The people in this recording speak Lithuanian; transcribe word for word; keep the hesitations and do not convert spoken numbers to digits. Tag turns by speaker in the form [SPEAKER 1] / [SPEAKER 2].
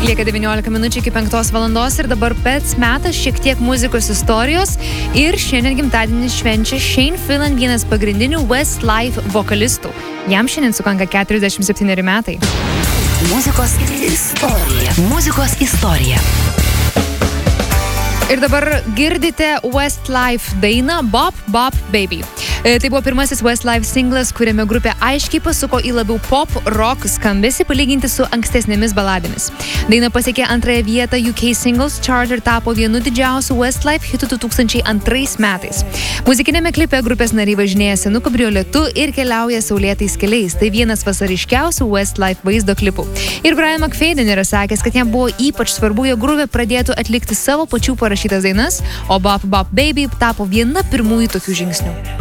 [SPEAKER 1] Lieka devyniolika minučių iki penktos valandos ir dabar pats metas šiek tiek muzikos istorijos. Ir šiandien gimtadienį švenčia Shane Phelan, vienas pagrindinių Westlife vokalistų. Jam šiandien sukanka keturiasdešimt septyneri metai.
[SPEAKER 2] Muzikos istorija. Muzikos istorija.
[SPEAKER 1] Ir dabar girdite Westlife dainą Bop Bop Baby. E, tai buvo pirmasis Westlife singlas, kuriame grupė aiškiai pasuko į labiau pop rock skambesį palyginti su ankstesnėmis baladėmis. Daina pasiekė antrąją vietą U K Singles Chart ir tapo vienu didžiausių Westlife hitų du tūkstančiai antrais metais. Muzikinėme klipe grupės nariai važinėja senu kabrioletu ir keliauja saulėtais keliais. Tai vienas vasariškiausių Westlife vaizdo klipų. Ir Brian McFadden yra sakęs, kad jam buvo ypač svarbu, jog grupė pradėtų atlikti savo pačių parašytas dainas, o Bop Bop Baby tapo viena pirmųjų tokių žingsnių.